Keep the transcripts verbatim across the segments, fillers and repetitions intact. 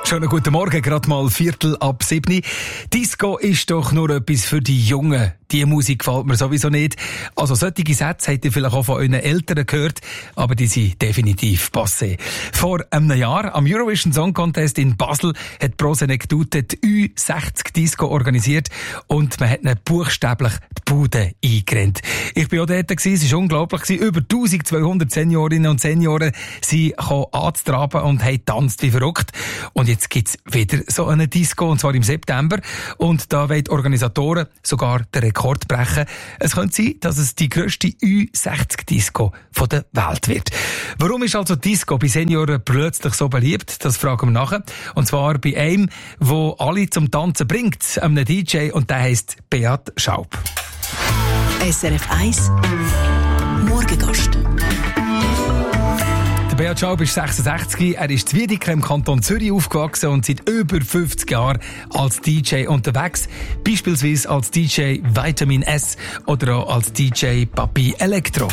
Schönen guten Morgen, gerade mal Viertel ab sieben. Disco ist doch nur etwas für die Jungen. Die Musik gefällt mir sowieso nicht. Also solche Sätze habt ihr vielleicht auch von euren Eltern gehört, aber die sind definitiv passé. Vor einem Jahr am Eurovision Song Contest in Basel hat Pro Senectute die Ü sechzig Disco organisiert und man hat ihnen buchstäblich die Bude eingerannt. Ich bin auch dort gewesen, es war unglaublich. Über eintausendzweihundert Seniorinnen und Senioren sind anzutraben und haben getanzt wie verrückt. Und jetzt gibt's wieder so eine Disco, und zwar im September. Und da wollen die Organisatoren sogar den Rekord brechen. Es könnte sein, dass es die grösste Ü sechzig Disco von der Welt wird. Warum ist also Disco bei Senioren plötzlich so beliebt? Das fragen wir nachher. Und zwar bei einem, der alle zum Tanzen bringt, einem D J, und der heisst Beat Schaub. S R F eins Morgengast. Beat Schaub ist sechsundsechzig, er ist in Wiedeke im Kanton Zürich aufgewachsen und seit über fünfzig Jahren als D J unterwegs. Beispielsweise als D J Vitamin S oder auch als D J Papi Elektro.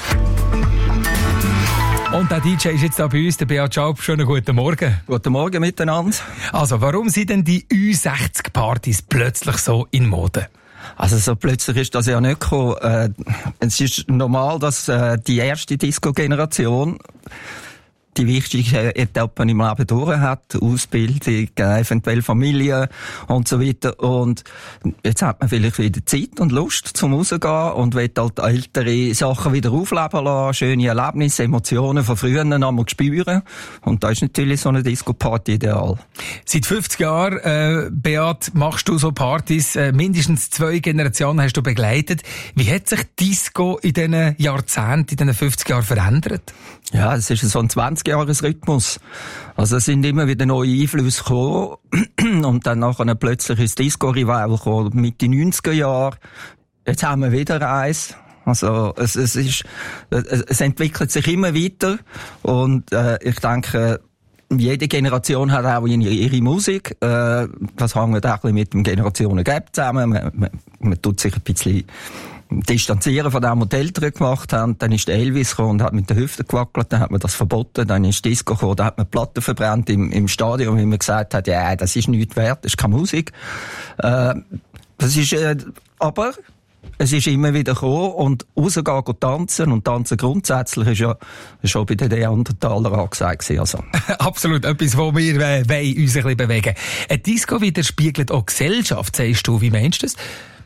Und der D J ist jetzt da bei uns, der Beat Schaub. Schönen guten Morgen. Guten Morgen miteinander. Also, warum sind denn die Ü sechzig Partys plötzlich so in Mode? Also so plötzlich ist das ja nicht gekommen. Äh, es ist normal, dass äh, die erste Disco-Generation die wichtigsten Etappen im Leben durch hat, Ausbildung, eventuell Familie und so weiter. Und jetzt hat man vielleicht wieder Zeit und Lust zum Rausgehen und will halt ältere Sachen wieder aufleben lassen, schöne Erlebnisse, Emotionen von früher einmal spüren. Und da ist natürlich so eine Disco-Party ideal. Seit fünfzig Jahren, äh, Beat, machst du so Partys. Äh, mindestens zwei Generationen hast du begleitet. Wie hat sich Disco in diesen Jahrzehnten, in diesen fünfzig Jahren verändert? Ja, es ist so ein zwanzig-Jahres-Rhythmus. Also es sind immer wieder neue Einflüsse gekommen und dann nachher plötzlich ist Disco-Revival gekommen, Mitte neunziger Jahre. Jetzt haben wir wieder eins. Also es, es ist, es entwickelt sich immer weiter und äh, ich denke, jede Generation hat auch ihre, ihre Musik. Äh, das hängt auch ein bisschen mit dem Generationen-Gap zusammen. Man, man, man tut sich ein bisschen distanzieren von dem, was die Eltern gemacht haben. Dann ist der Elvis gekommen und hat mit den Hüften gewackelt, dann hat man das verboten. Dann ist Disco gekommen, da hat man Platten verbrannt im, im Stadion, wie man gesagt hat, ja, das ist nichts wert, das ist keine Musik. Äh, das ist, äh, aber es ist immer wieder gekommen und rausgehen und tanzen und tanzen grundsätzlich ist ja schon bei den Neandertaler angesagt. Also. Absolut, etwas, wo wir äh, uns ein bisschen bewegen. Ein Disco widerspiegelt auch Gesellschaft, sagst du. Wie meinst du das?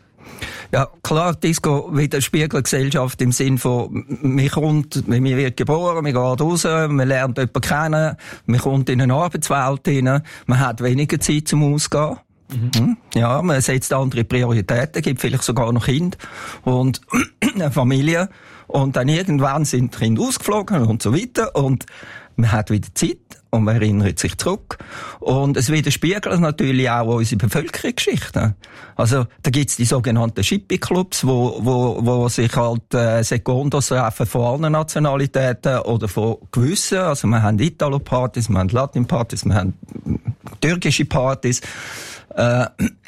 Ja, klar, Disco widerspiegelt Gesellschaft im Sinn von, man kommt, man wird geboren, man geht raus, man lernt jemanden kennen, man kommt in eine Arbeitswelt hinein, man hat weniger Zeit zum Ausgehen. Mhm. Ja, man setzt andere Prioritäten, gibt vielleicht sogar noch Kinder und eine Familie. Und dann irgendwann sind die Kinder ausgeflogen und so weiter. Und man hat wieder Zeit und man erinnert sich zurück. Und es widerspiegelt natürlich auch unsere Bevölkerungsgeschichte. Also, da gibt's die sogenannten Shippy-Clubs, wo, wo, wo sich halt äh, Sekundos treffen von allen Nationalitäten oder von gewissen. Also, wir haben Italo-Partys, wir haben Latin-Partys, wir haben türkische Partys. Äh,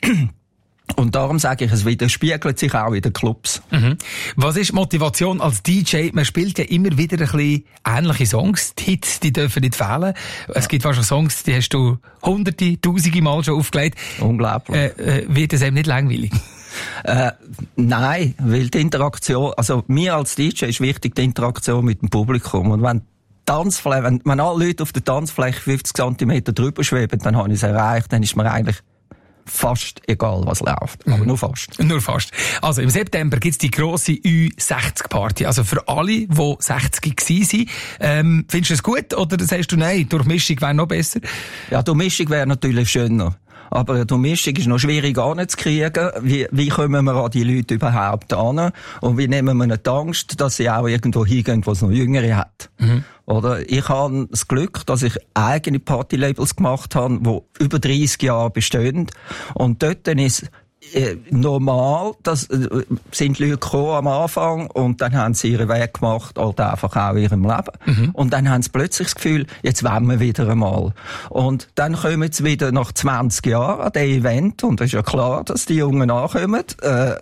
Und darum sage ich, es widerspiegelt sich auch in den Clubs. Mhm. Was ist Motivation als D J? Man spielt ja immer wieder ein bisschen ähnliche Songs. Die Hits, die dürfen nicht fehlen. Ja. Es gibt wahrscheinlich Songs, die hast du hunderte, tausende Mal schon aufgelegt. Unglaublich. Äh, äh, wird es eben nicht langweilig? Äh, nein, weil die Interaktion, also mir als D J ist wichtig die Interaktion mit dem Publikum. Und wenn Tanzfläche, wenn, wenn alle Leute auf der Tanzfläche fünfzig Zentimeter drüber schweben, dann habe ich es erreicht, dann ist mir eigentlich fast egal, was läuft. Aber mhm. nur fast. Nur fast. Also im September gibt's die grosse Ü sechzig Party. Also für alle, die sechzig waren. Ähm, findest du es gut oder sagst du, nein, Durchmischung wäre noch besser? Ja, Durchmischung wäre natürlich schöner. Aber eine Durchmischung ist noch schwierig anzukriegen. Wie, wie kommen wir an die Leute überhaupt an? Und wie nehmen wir nicht die Angst, dass sie auch irgendwo hingehen, wo es noch Jüngere hat? Mhm. Oder ich habe das Glück, dass ich eigene Partylabels gemacht habe, die über dreissig Jahre bestehen. Und dort ist äh, normal, dass äh, sind Leute gekommen am Anfang und dann haben sie ihren Weg gemacht, halt einfach auch in ihrem Leben. Mhm. Und dann haben sie plötzlich das Gefühl, jetzt wollen wir wieder einmal. Und dann kommen sie wieder nach zwanzig Jahren an das Event und es ist ja klar, dass die Jungen nachkommen. Äh,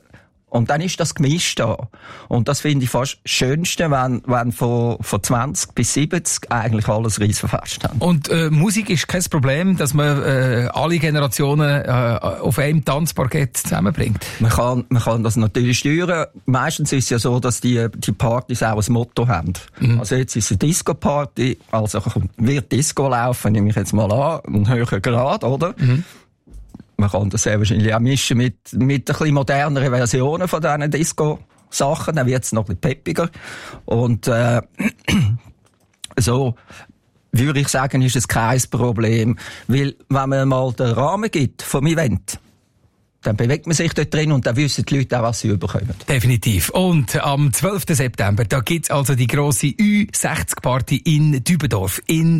Und dann ist das gemischt da. Und das finde ich fast das Schönste, wenn, wenn von, von zwanzig bis siebzig eigentlich alles Riessenfest haben. Und äh, Musik ist kein Problem, dass man äh, alle Generationen äh, auf einem Tanzparkett zusammenbringt? Man kann, man kann das natürlich steuern. Meistens ist es ja so, dass die, die Partys auch ein Motto haben. Mhm. Also jetzt ist es eine Disco-Party, also wird Disco laufen, nehme ich jetzt mal an, einen höheren Grad, oder? Mhm. Man kann das sehr wahrscheinlich auch mischen mit, mit ein bisschen moderneren Versionen von diesen Disco-Sachen. Dann wird es noch ein bisschen peppiger. Und, äh, so, würde ich sagen, ist es kein Problem. Weil, wenn man mal den Rahmen gibt vom Event, dann bewegt man sich dort drin und dann wissen die Leute auch, was sie überkommen. Definitiv. Und am zwölften September, da gibt's also die grosse Ü sechzig Party in Dübendorf in